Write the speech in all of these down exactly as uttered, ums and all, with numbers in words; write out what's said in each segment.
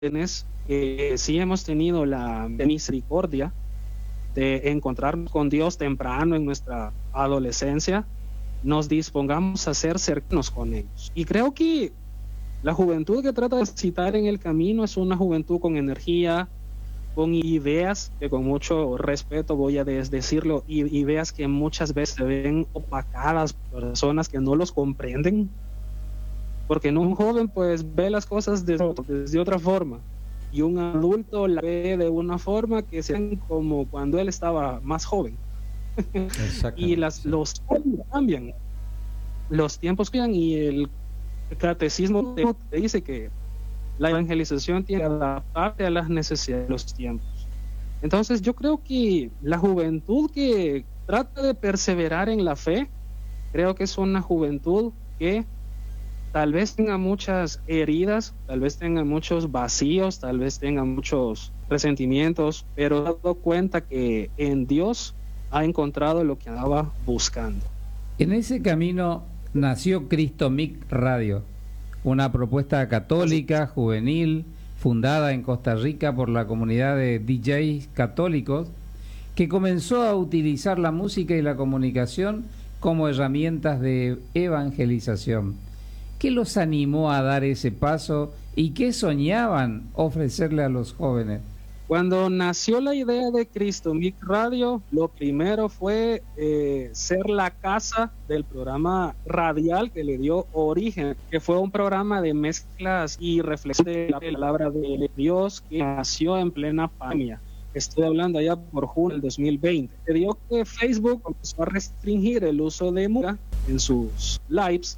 jóvenes que sí hemos tenido la misericordia de encontrarnos con Dios temprano en nuestra adolescencia, nos dispongamos a ser cercanos con ellos. Y creo que la juventud que trata de citar en el camino es una juventud con energía, con ideas, que con mucho respeto voy a decirlo, ideas que muchas veces se ven opacadas por personas que no los comprenden, porque en un joven pues ve las cosas desde, desde otra forma, y un adulto la ve de una forma que se ven como cuando él estaba más joven. Y las, los tiempos cambian, los tiempos cambian, y el catecismo te dice que la evangelización tiene que adaptarse a las necesidades de los tiempos. Entonces yo creo que la juventud que trata de perseverar en la fe, creo que es una juventud que tal vez tenga muchas heridas, tal vez tenga muchos vacíos, tal vez tenga muchos resentimientos, pero ha dado cuenta que en Dios ha encontrado lo que andaba buscando. En ese camino nació Cristo Mix Radio, una propuesta católica, juvenil, fundada en Costa Rica por la comunidad de D Js católicos, que comenzó a utilizar la música y la comunicación como herramientas de evangelización. ¿Qué los animó a dar ese paso y qué soñaban ofrecerle a los jóvenes? Cuando nació la idea de Cristo Mix Radio, lo primero fue eh, ser la casa del programa radial que le dio origen, que fue un programa de mezclas y reflexión de la palabra de Dios que nació en plena pandemia. Estoy hablando allá por junio del dos mil veinte. Se dio que Facebook comenzó a restringir el uso de música en sus lives,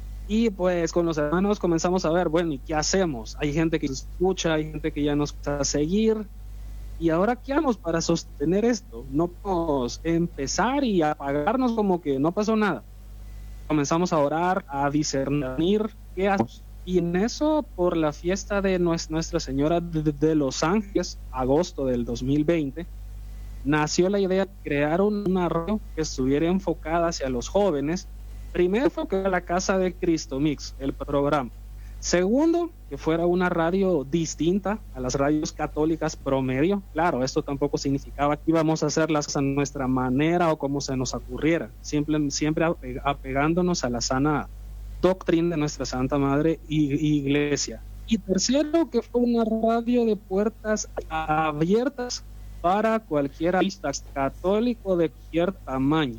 y pues con los hermanos comenzamos a ver, bueno, ¿y qué hacemos? Hay gente que nos escucha, hay gente que ya nos va a seguir. ¿Y ahora qué hacemos para sostener esto? No podemos empezar y apagarnos como que no pasó nada. Comenzamos a orar, a discernir qué hacemos. Y en eso, por la fiesta de Nuestra Señora de Los Ángeles, agosto del dos mil veinte, nació la idea de crear una radio que estuviera enfocada hacia los jóvenes. Primero fue que la Casa de Cristo Mix, el programa. Segundo, que fuera una radio distinta a las radios católicas promedio. Claro, esto tampoco significaba que íbamos a hacerlas a nuestra manera o como se nos ocurriera, siempre, siempre apegándonos a la sana doctrina de nuestra Santa Madre y Iglesia. Y tercero, que fue una radio de puertas abiertas para cualquier artista católico de cualquier tamaño,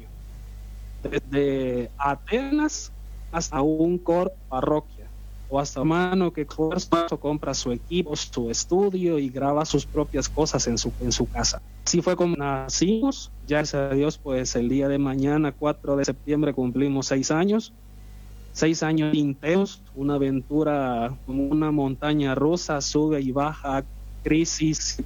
desde Atenas hasta un coro parroquia, o hasta un hermano que compra su equipo, su estudio y graba sus propias cosas en su, en su casa. Así fue como nacimos. Ya gracias a Dios, pues el día de mañana, cuatro de septiembre, cumplimos seis años. Seis años intensos, una aventura como una montaña rusa, sube y baja, crisis,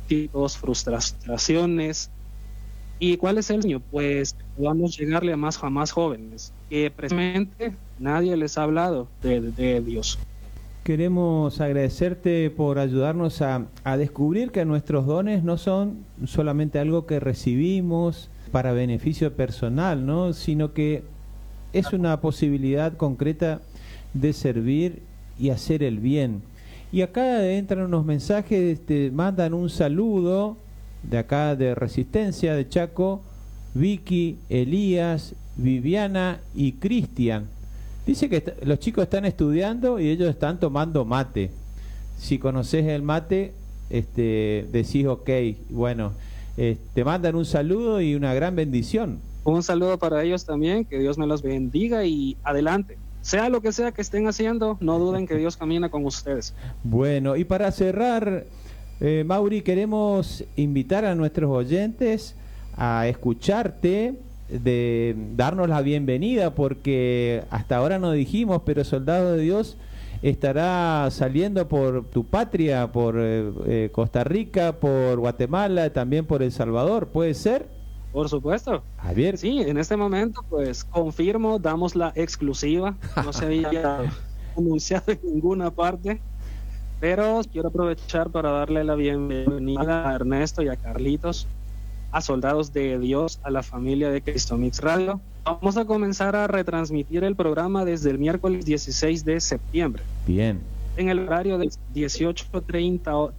frustraciones. ¿Y cuál es el sueño? Pues podamos llegarle a más, a más jóvenes, que precisamente nadie les ha hablado de, de Dios. Queremos agradecerte por ayudarnos a, a descubrir que nuestros dones no son solamente algo que recibimos para beneficio personal, ¿no? Sino que es una posibilidad concreta de servir y hacer el bien. Y acá entran unos mensajes, te mandan un saludo de acá de Resistencia, de Chaco, Vicky, Elías, Viviana y Cristian. Dice que est- los chicos están estudiando y ellos están tomando mate. Si conoces el mate, este, decís ok. Bueno, eh, te mandan un saludo y una gran bendición. Un saludo para ellos también, que Dios me los bendiga y adelante. Sea lo que sea que estén haciendo, no duden que Dios camina con ustedes. Bueno, y para cerrar, eh, Mauri, queremos invitar a nuestros oyentes a escucharte, de darnos la bienvenida, porque hasta ahora no dijimos, pero Soldado de Dios estará saliendo por tu patria, por eh, eh, Costa Rica, por Guatemala, también por El Salvador, ¿puede ser? Por supuesto. Javier. Sí, en este momento pues confirmo, damos la exclusiva, no se había anunciado en ninguna parte, pero quiero aprovechar para darle la bienvenida a Ernesto y a Carlitos, a Soldados de Dios, a la familia de Cristo Mix Radio. Vamos a comenzar a retransmitir el programa desde el miércoles dieciséis de septiembre. Bien. en el horario de dieciocho treinta